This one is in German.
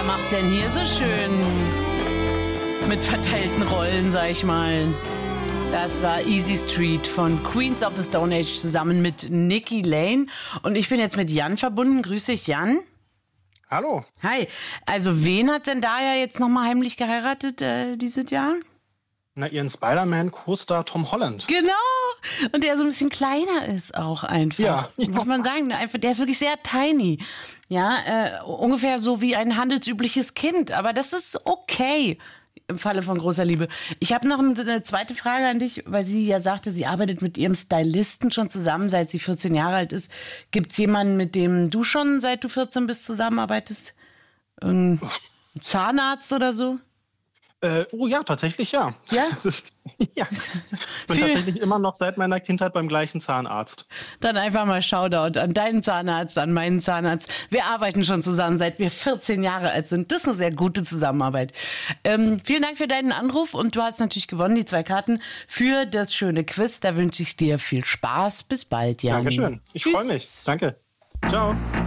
macht denn hier so schön mit verteilten Rollen, sag ich mal. Das war Easy Street von Queens of the Stone Age zusammen mit Nikki Lane. Und ich bin jetzt mit Jan verbunden. Grüße dich, Jan. Hallo. Hi. Also wen hat denn da ja jetzt nochmal heimlich geheiratet dieses Jahr? Na, ihren Spider-Man-Co-Star Tom Holland. Genau. Und der so ein bisschen kleiner ist auch einfach. Ja. Muss man sagen. Einfach, der ist wirklich sehr tiny. Ja, ungefähr so wie ein handelsübliches Kind. Aber das ist okay. Im Falle von großer Liebe. Ich habe noch eine zweite Frage an dich, weil sie ja sagte, sie arbeitet mit ihrem Stylisten schon zusammen, seit sie 14 Jahre alt ist. Gibt es jemanden, mit dem du schon, seit du 14 bist, zusammenarbeitest? Ein Zahnarzt oder so? Oh ja, tatsächlich ja. Ja? Ja. Ich bin tatsächlich immer noch seit meiner Kindheit beim gleichen Zahnarzt. Dann einfach mal Shoutout an deinen Zahnarzt, an meinen Zahnarzt. Wir arbeiten schon zusammen, seit wir 14 Jahre alt sind. Das ist eine sehr gute Zusammenarbeit. Vielen Dank für deinen Anruf und du hast natürlich gewonnen, die 2 Karten für das schöne Quiz. Da wünsche ich dir viel Spaß. Bis bald, Jan. Dankeschön. Ich freue mich. Danke. Ciao.